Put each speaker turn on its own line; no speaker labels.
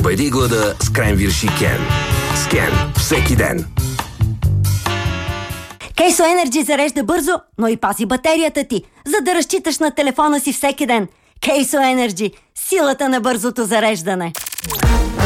Победи глада с Кренвирш и Кен. С Кен всеки ден.
Кейсо Енерджи зарежда бързо, но и пази батерията ти, за да разчиташ на телефона си всеки ден. Кейсо Енерджи – силата на бързото зареждане.